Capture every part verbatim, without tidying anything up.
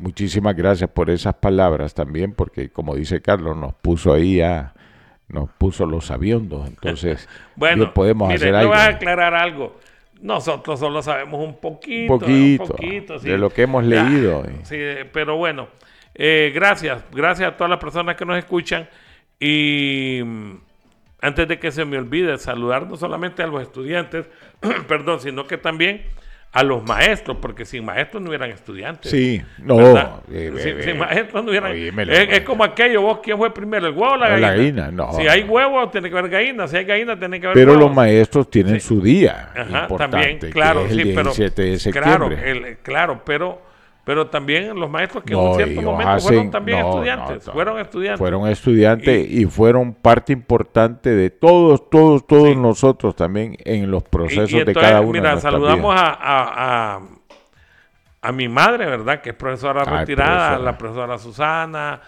muchísimas gracias por esas palabras también, porque como dice Carlos, nos puso ahí a, nos puso los sabiondos, entonces bueno, bien podemos mire, hacer le algo. voy a aclarar algo. Nosotros solo sabemos un poquito, Un poquito, un poquito sí. de lo que hemos Ah, leído. sí, pero bueno, eh, gracias, gracias a todas las personas que nos escuchan y mm, antes de que se me olvide saludar no solamente a los estudiantes, perdón, sino que también a los maestros, porque sin maestros no hubieran estudiantes. Sí, no. Eh, eh, sin, eh, sin maestros no hubieran... oye, me lo- es, es como aquello, vos, ¿quién fue primero, el huevo o la La gallina? gallina, no. Si hay huevos, tiene que haber gallina. Si hay gallina, tiene que haber Pero huevos. los maestros tienen Sí. su día Ajá, importante, también, claro, que es el sí, pero diecisiete de claro, septiembre. el- claro, pero pero también los maestros que en No, un cierto ellos momento hacen- fueron también no, estudiantes, no, no. fueron estudiantes. Fueron estudiantes y, fueron parte importante de todos, todos, todos Sí. nosotros también en los procesos Y- y de entonces, cada uno mira, de nuestras saludamos vidas. a, a, a, a mi madre, ¿verdad? Que es profesora Ay, retirada, profesora. a la profesora Susana,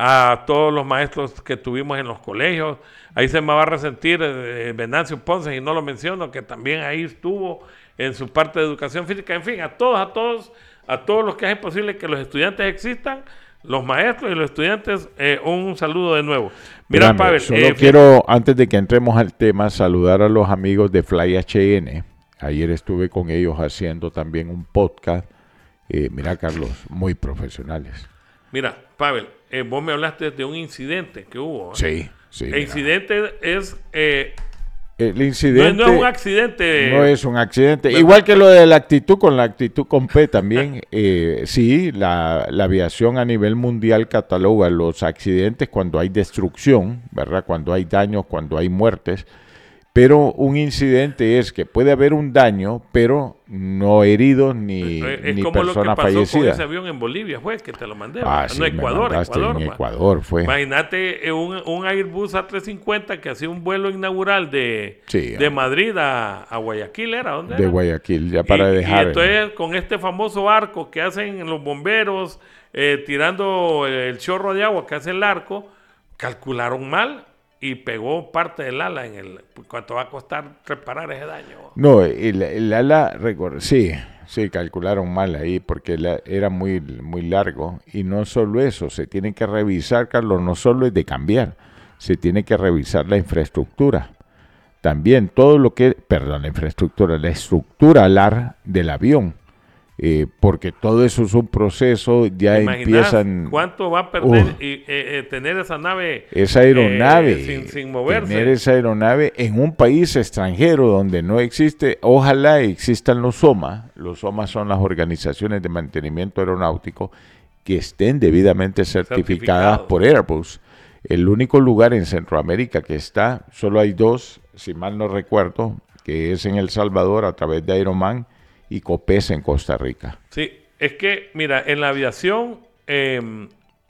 a todos los maestros que tuvimos en los colegios. Ahí se me va a resentir eh, Venancio Ponce, y no lo menciono, que también ahí estuvo en su parte de educación física. En fin, a todos, a todos, a todos los que hacen posible que los estudiantes existan, los maestros y los estudiantes, eh, un saludo de nuevo. Mira, Espérame, Pavel, solo eh, quiero, antes de que entremos al tema, saludar a los amigos de Fly H N. Ayer estuve con ellos haciendo también un podcast. Eh, mira, Carlos, muy profesionales. mira, Pavel, eh, vos me hablaste de un incidente que hubo. ¿eh? Sí, sí. El mira. incidente es... eh, El no, incidente es- no es un accidente. no es un accidente. ¿verdad? Igual que lo de la actitud con la actitud con P también. eh, sí, la, la aviación a nivel mundial cataloga los accidentes cuando hay destrucción, ¿verdad? Cuando hay daños, cuando hay muertes. Pero un incidente es que puede haber un daño, pero no heridos ni, Eh, es ni como lo que personas pasó con fallecidas. ese avión en Bolivia, fue que te lo mandé. Ah, ¿verdad? sí, no, me Ecuador, mandaste Ecuador. en va. Ecuador fue. Imagínate eh, un, un Airbus A trescientos cincuenta que hacía un vuelo inaugural de, Sí, de ah. Madrid a, a Guayaquil, ¿era? ¿Dónde De era? Guayaquil, ya para y, dejar. Y entonces con este famoso arco que hacen los bomberos, eh, tirando el chorro de agua que hace el arco, calcularon mal y pegó parte del ala en el... ¿Cuánto va a costar reparar ese daño? No, el, el ala, recor- sí, sí, calcularon mal ahí porque la- era muy, muy largo. Y no solo eso, se tiene que revisar, Carlos, no solo es de cambiar, se tiene que revisar la infraestructura. También todo lo que, perdón, la infraestructura, la estructura alar del avión. Eh, porque todo eso es un proceso, ya ¿Te imaginas empiezan... cuánto va a perder Uh. y, eh, eh, tener esa nave Esa aeronave, eh, sin, sin moverse? tener esa aeronave en un país extranjero donde no existe, ojalá existan los O M A. Los O M A son las organizaciones de mantenimiento aeronáutico que estén debidamente certificadas Certificados. por Airbus. El único lugar en Centroamérica que está, solo hay dos, si mal no recuerdo, que es en El Salvador a través de Aeroman y COPES en Costa Rica. Sí, es que, mira, en la aviación eh,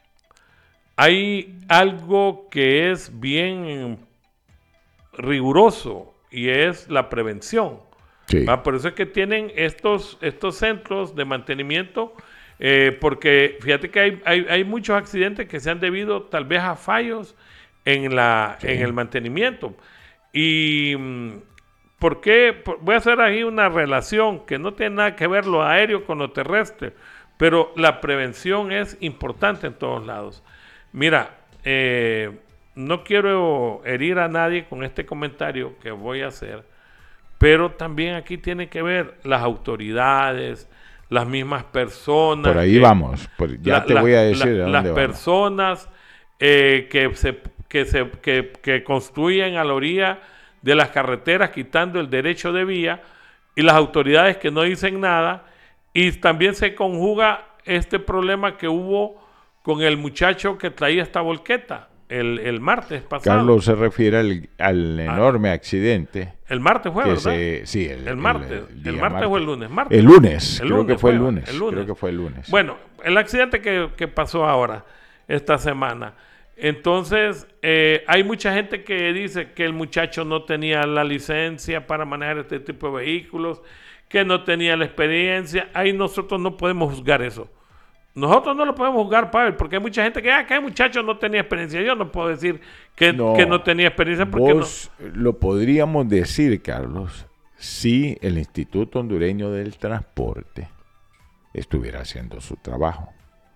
hay algo que es bien riguroso y es la prevención. Sí. ¿va? Por eso es que tienen estos, estos centros de mantenimiento, eh, porque fíjate que hay, hay, hay muchos accidentes que se han debido tal vez a fallos en, la, Sí. en el mantenimiento. Y... mm, ¿por qué? Por- voy a hacer ahí una relación que no tiene nada que ver lo aéreo con lo terrestre, pero la prevención es importante en todos lados. Mira, eh, no quiero herir a nadie con este comentario que voy a hacer, pero también aquí tiene que ver las autoridades, las mismas personas. Por ahí que- vamos, por- ya la- te la- voy a decir la- de dónde las vamos. personas eh, que se que se que, que construyen a la orilla de las carreteras quitando el derecho de vía y las autoridades que no dicen nada, y también se conjuga este problema que hubo con el muchacho que traía esta volqueta el, el martes pasado. Carlos se refiere al, al enorme accidente. El martes fue, que ¿verdad? se- sí, el, el martes. el El, día martes o el lunes. Martes. El lunes, El creo lunes que fue el fue, lunes. el lunes. Creo que fue el lunes. Bueno, el accidente que, que pasó ahora, esta semana. Entonces, eh, hay mucha gente que dice que el muchacho no tenía la licencia para manejar este tipo de vehículos, que no tenía la experiencia. Ahí nosotros no podemos juzgar eso. Nosotros no lo podemos juzgar, Pavel, porque hay mucha gente que, ah, que el muchacho no tenía experiencia. Yo no puedo decir que No, no, que no tenía experiencia porque Vos lo podríamos decir, Carlos, si el Instituto Hondureño del Transporte estuviera haciendo su trabajo.